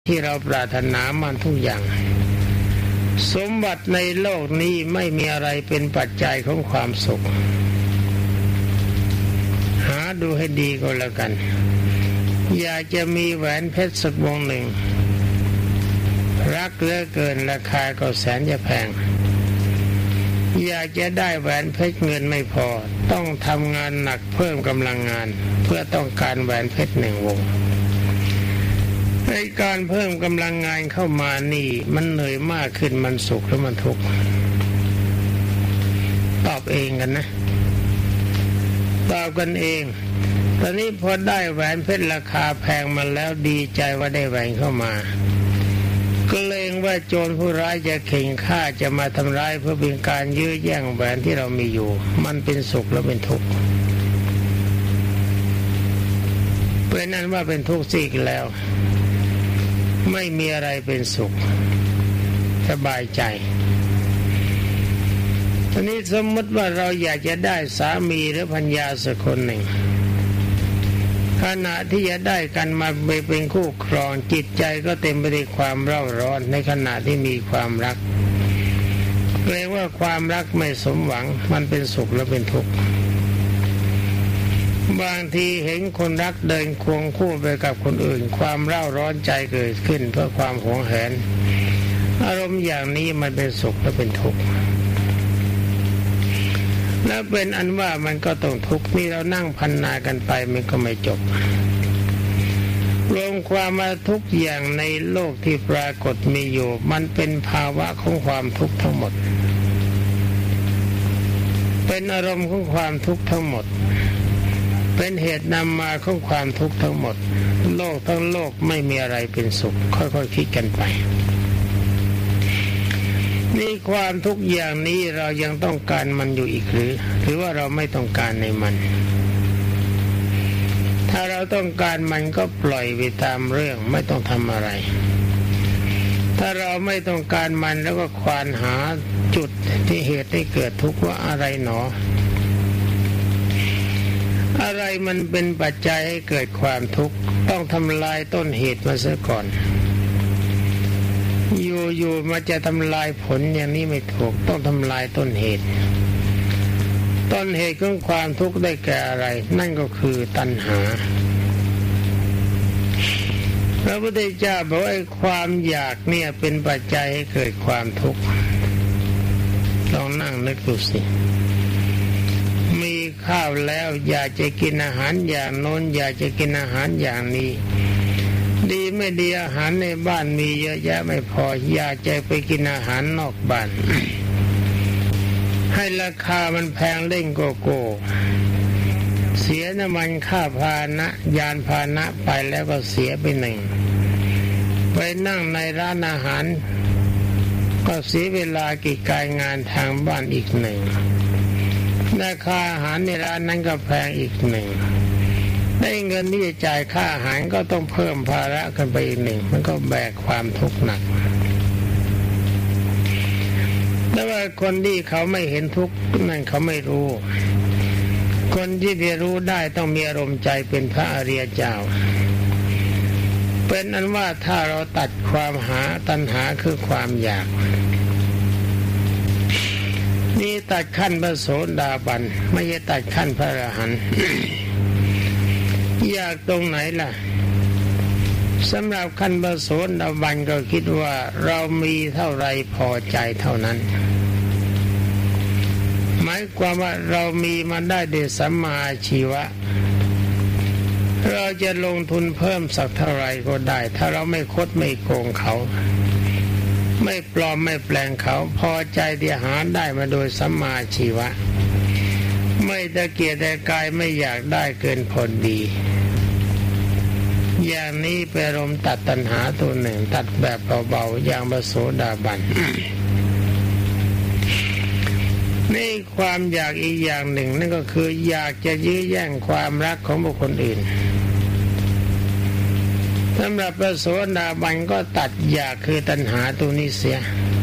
ที่เราปรารถนามันทุกอย่างสมบัติในโลกนี้ไม่มีอะไรเป็นปัจจัยของความสุขหาดูให้ดีก็แล้วกันอยากจะมีแหวนเพชรสักวงหนึ่งรักเหลือเกินราคาก็แสนจะแพงอยากจะได้แหวนเพชรเงินไม่พอต้องทำงานหนักเพิ่มกำลังงานเพื่อต้องการแหวนเพชรหนึ่งวงในการเพิ่มกำลังงานเข้ามานี่มันเหนื่อยมากขึ้นมันสุขหรือมันทุกข์ตอบเองกันนะตอบกันเองตอนนี้พอได้แหวนเพชรราคาแพงมาแล้วดีใจว่าได้แหวนเข้ามาก็เกรงว่าโจรผู้ร้ายจะเข่งฆ่าจะมาทำร้ายเพื่อเป็นการยื้อแย่งแหวนที่เรามีอยู่มันเป็นสุขแล้วเป็นทุกข์เป็นนั้นว่าเป็นทุกข์สิอีกแล้วไม่มีอะไรเป็นสุขสบายใจตอนนี้สมมติว่าเราอยากจะได้สามีหรือภรรยาสักคนหนึ่งขณะที่จะได้กันมาเป็นคู่ครองจิตใจก็เต็มไปด้วยความเร่าร้อนในขณะที่มีความรักเกรงว่าความรักไม่สมหวังมันเป็นสุขและเป็นทุกข์บางทีเห็นคนรักเดินควงคู่ไปกับคนอื่นความเร่าร้อนใจเกิดขึ้นเพราะความหวงแหนอารมณ์อย่างนี้มันเป็นสุขและเป็นทุกข์และเป็นอันว่ามันก็ต้องทุกข์นี่เรานั่งพันนากันไปมันก็ไม่จบรวมความมาทุกอย่างในโลกที่ปรากฏมีอยู่มันเป็นภาวะของความทุกข์ทั้งหมดเป็นอารมณ์ของความทุกข์ทั้งหมดเป็นเหตุนำมาของความทุกข์ทั้งหมดโลกทั้งโลกไม่มีอะไรเป็นสุขค่อยๆคิดกันไปนี่ความทุกอย่างนี้เรายังต้องการมันอยู่อีกหรือว่าเราไม่ต้องการในมันถ้าเราต้องการมันก็ปล่อยไปตามเรื่องไม่ต้องทำอะไรถ้าเราไม่ต้องการมันแล้วก็ควานหาจุดที่เหตุให้เกิดทุกข์ว่าอะไรหนออะไรมันเป็นปัจจัยให้เกิดความทุกข์ต้องทำลายต้นเหตุมาซะก่อนอยู่ๆมาจะทำลายผลอย่างนี้ไม่ถูกต้องทำลายต้นเหตุต้นเหตุของความทุกข์ได้แก่อะไรนั่นก็คือตัณหาพระพุทธเจ้าบอกว่าความอยากเนี่ยเป็นปัจจัยให้เกิดความทุกข์ลองนั่งนึกดูสิมีข้าวแล้วอยากจะกินอาหารอย่างโน้นอยากจะกินอาหารอย่างนี้ดีไม่ดีอาหารในบ้านมีเยอะแยะไม่พออยากจะไปกินอาหารนอกบ้าน ให้ราคามันแพงเล่นโกโก้เสียน้ำมันค่าพาหนะยานพาหนะไปแล้วก็เสียไปหนึ่งไปนั่งในร้านอาหารก็เสียเวลากิจการงานทางบ้านอีกหนึ่งราคาอาหารในร้านนั้นก็แพงอีกหนึ่งได้เงินที่จะจ่ายค่าอาหารก็ต้องเพิ่มภาระกันไปอีกหนึ่งมันก็แบกความทุกข์หนักแต่ว่าคนที่เขาไม่เห็นทุกข์นั่นเขาไม่รู้คนที่จะรู้ได้ต้องมีอารมณ์ใจเป็นพระอริยเจ้าเป็นอันว่าถ้าเราตัดความหาตัณหาคือความอยากนี่ตัดขั้นพระโสดาบันไม่ใช่ตัดขั้นพระอรหันต์ อยากตรงไหนล่ะสำหรับขั้นพระโสดาบันก็คิดว่าเรามีเท่าไรพอใจเท่านั้นหมายความว่าเรามีมาได้ด้วยสัมมาอาชีวะเราจะลงทุนเพิ่มสักเท่าไรก็ได้ถ้าเราไม่คดไม่โกงเขาไม่ปลอมไม่แปลงเขาพอใจที่หาได้มาโดยสัมมาอาชีวะไม่ตะเกียกแต่กายไม่อยากได้เกินพอดีอย่างนี้เป็นอารมณ์ตัดตัณหาตัวหนึ่งตัดแบบเบาๆอย่างพระโสดาบัน นี่ความอยากอีกอย่างหนึ่งนั่นก็คืออยากจะยื้อแย่งความรักของบุคคลอื่นสำหรับพระโสดาบันก็ตัดอยากคือตัณหาตัวนี้เสีย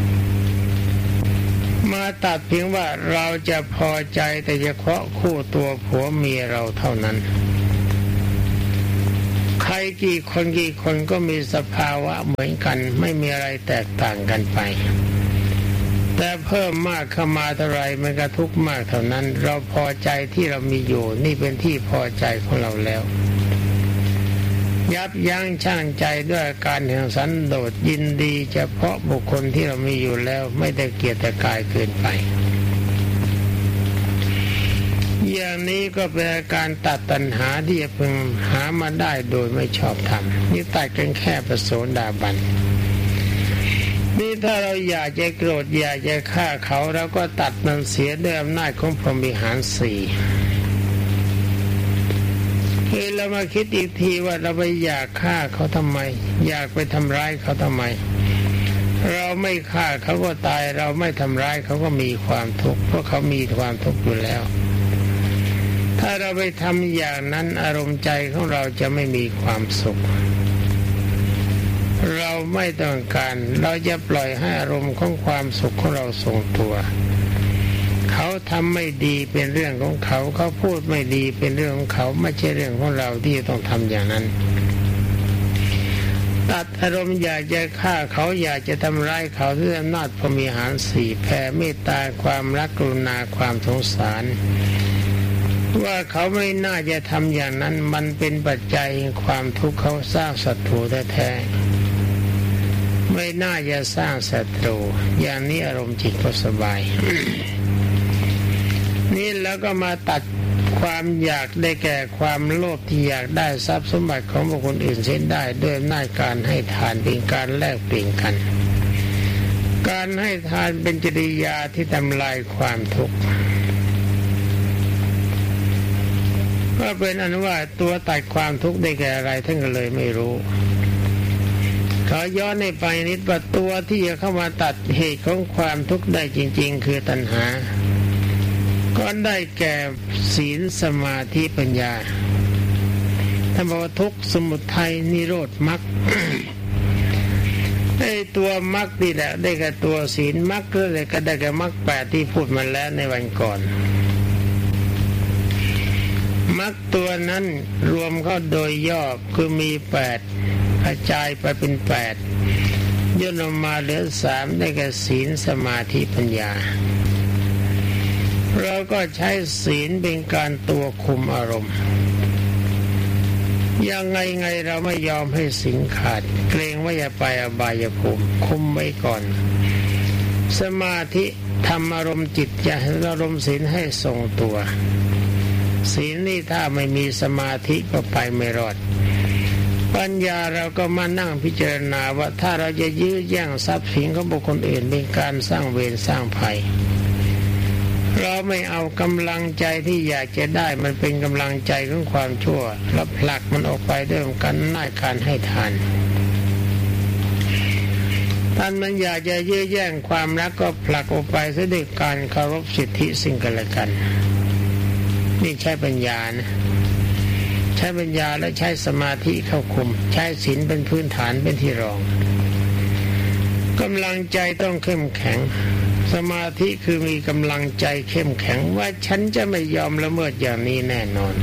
มาตัดเพียงว่าเราจะพอใจแต่เฉพาะคู่ตัวผัวเมียเราเท่านั้นใครกี่คนก็มีสภาวะเหมือนกันไม่มีอะไรแตกต่างกันไปแต่เพิ่มมากเข้ามาเท่าไรมันก็ทุกข์มากเท่านั้นเราพอใจที่เรามีอยู่นี่เป็นที่พอใจของเราแล้วยับยั้งชั่งใจด้วยการแห่งสันโดษยินดีเฉพาะบุคคลที่เรามีอยู่แล้วไม่ได้เกียรติกายเกินไปอย่างนี้ก็เป็นการตัดตัณหาที่จะพึงหามาได้โดยไม่ชอบธรรมนี่ตัดกันแค่พระโสดาบันนี่ถ้าเราอยากจะโกรธอยากจะฆ่าเขาเราก็ตัดมันเสียด้วยอำนาจของพรหมวิหารสี่คือเรามาคิดอีกทีว่าเราไปอยากฆ่าเขาทำไมอยากไปทำร้ายเขาทำไมเราไม่ฆ่าเขาก็ตายเราไม่ทำร้ายเขาก็มีความทุกข์เพราะเขามีความทุกข์อยู่แล้วถ้าเราไปทำอย่างนั้นอารมณ์ใจของเราจะไม่มีความสุขเราไม่ต้องการเราจะปล่อยให้อารมณ์ของความสุขของเราทรงตัวเขาทำไม่ดีเป็นเรื่องของเขาเขาพูดไม่ดีเป็นเรื่องของเขาไม่ใช่เรื่องของเราที่ต้องทำอย่างนั้นตัดอารมณ์อยากจะฆ่าเขาอยากจะทำร้ายเขาด้วยอำนาจพรหมวิหารสี่แผ่เมตตาความรักกรุณาความสงสารว่าเขาไม่น่าจะทำอย่างนั้นมันเป็นปัจจัยแห่งความทุกข์เขาสร้างศัตรูแท้ๆไม่น่าจะสร้างศัตรูอย่างนี้อารมณ์จิตก็สบาย นี่แล้วก็มาตัดความอยากได้แก่ความโลภที่อยากได้ทรัพย์สมบัติของบุคคลอื่นเส้นได้ด้วยอำนาจการให้ทานเป็นการแลกเปลี่ยนกันการให้ทานเป็นจริยาที่ทำลายความทุกข์ก็เป็นอันว่าตัวตัดความทุกข์ได้แก่อะไรท่านก็เลยไม่รู้ขอย้อนให้ไปนิดว่าตัวที่จะเข้ามาตัดเหตุของความทุกข์ได้จริงๆคือตัณหาก็ได้แก่ศีลสมาธิปัญญาท่านบอกว่าทุกข์สมุทัยนิโรธมรรค ไอ้ตัวมรรคนี่แหละได้แก่ตัวศีลมรรคก็เลยก็ได้แก่มรรคแปดที่พูดมาแล้วในวันก่อนมรรคตัวนั้นรวมเข้าโดยย่อคือมี8กระจายไปเป็น8ย่นลงมาเหลือ3ได้แก่ศีลสมาธิปัญญาเราก็ใช้ศีลเป็นการตัวคุมอารมณ์ยังไงเราไม่ยอมให้ศีลขาดเกรงว่าจะไปอบายภูมิคุมไว้ก่อนสมาธิทำอารมณ์จิตจะอารมณ์ศีลให้ทรงตัวศีลนี่ถ้าไม่มีสมาธิก็ไปไม่รอดปัญญาเราก็มานั่งพิจารณาว่าถ้าเราจะยื้อแย่งทรัพย์สินของบุคคลอื่นเป็นการสร้างเวรสร้างภัยเราไม่เอากำลังใจที่อยากจะได้มันเป็นกำลังใจของความชั่วแล้วผลักมันออกไปด้วยการให้ทานท่านมันอยากจะยื้อแย่งความรักก็ผลักออกไปด้วยการเคารพสิทธิซึ่งกันและกันนี่ใช้ปัญญานะใช้ปัญญาและใช้สมาธิเข้าคุมใช้ศีลเป็นพื้นฐานเป็นที่รองกำลังใจต้องเข้มแข็งสมาธิคือมีกำลังใจเข้มแข็งว่าฉันจะไม่ยอมละเมิดอย่างนี้แน่นอน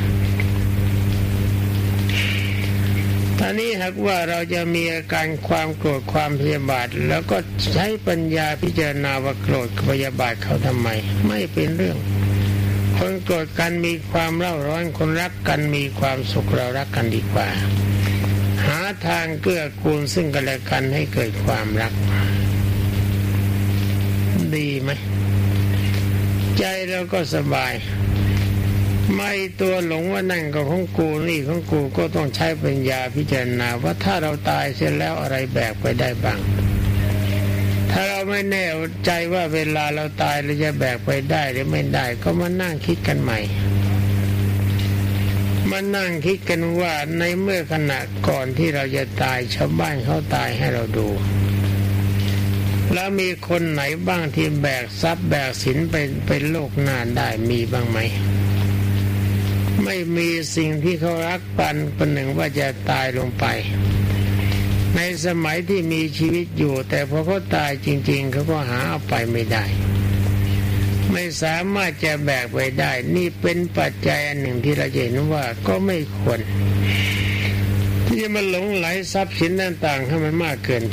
ตอนนี้หากว่าเราจะมีอาการความโกรธความพยาบาทแล้วก็ใช้ปัญญาพิจารณาว่าโกรธพยาบาทเขาทำไมไม่เป็นเรื่องคนโกรธกันมีความเร่าร้อนคนรักกันมีความสุขเรารักกันดีกว่าหาทางเกื้อกูลซึ่งกันและกันให้เกิดความรักดีไหมใจเราก็สบายไม่ตัวหลงว่านั่นก็ของกูนี่ของกูก็ต้องใช้ปัญญาพิจารณาว่าถ้าเราตายเสร็จแล้วอะไรแบกไปได้บ้างถ้าเราไม่แน่ใจว่าเวลาเราตายเราจะแบกไปได้หรือไม่ได้ก็มานั่งคิดกันใหม่มานั่งคิดกันว่าในเมื่อขณะก่อนที่เราจะตายชาวบ้านเขาตายให้เราดูแล้วมีคนไหนบ้างที่แบกทรัพย์แบกสินไปโลกหน้าได้มีบ้างไหมไม่มีสิ่งที่เขารักประหนึ่งว่าจะตายลงไปในสมัยที่มีชีวิตอยู่แต่พอเขาตายจริงๆเขาก็หาเอาไปไม่ได้ไม่สามารถจะแบกไปได้นี่เป็นปัจจัยอันหนึ่งที่เราเห็นว่าก็ไม่ควรทที่จะมาหลงไหลทรัพย์สินต่างๆให้มันมากเกิน